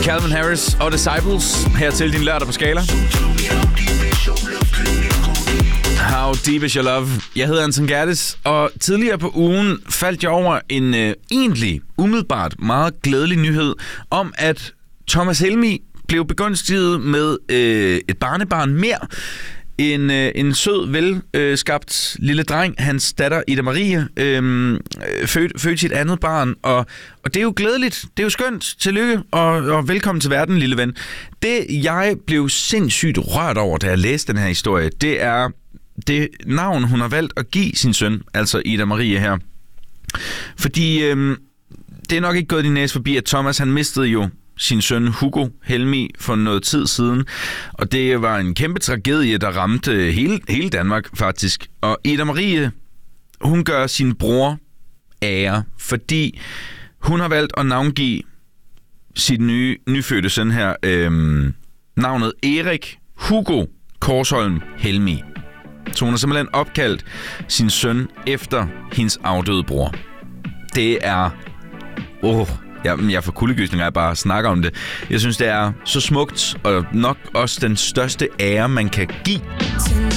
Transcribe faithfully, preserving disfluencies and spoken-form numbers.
Calvin Harris og Disciples her til din lørdag på Skala. How Deep Is Your Love? Jeg hedder Anton Gerdes, og tidligere på ugen faldt jeg over en øh, egentlig, umiddelbart meget glædelig nyhed om, at Thomas Helmig blev begunstiget med øh, et barnebarn mere. En, øh, en sød, velskabt øh, lille dreng, hans datter Ida Marie, øh, fødte fød sit andet barn, og, og det er jo glædeligt, det er jo skønt, tillykke, og, og velkommen til verden, lille ven. Det, jeg blev sindssygt rørt over, da jeg læste den her historie, det er det navn, hun har valgt at give sin søn, altså Ida Marie her. Fordi øh, det er nok ikke gået din næse forbi, at Thomas, han mistede jo sin søn Hugo Helmig for noget tid siden. Og det var en kæmpe tragedie, der ramte hele, hele Danmark faktisk. Og Ida Marie, hun gør sin bror ære, fordi hun har valgt at navngive sit nye, nyfødte søn her øhm, navnet Erik Hugo Korsholm Helmig. Så hun har simpelthen opkaldt sin søn efter hendes afdøde bror. Det er... Åh... Oh, Ja, jeg får kuldegysninger, jeg bare snakker om det. Jeg synes, det er så smukt, og nok også den største ære, man kan give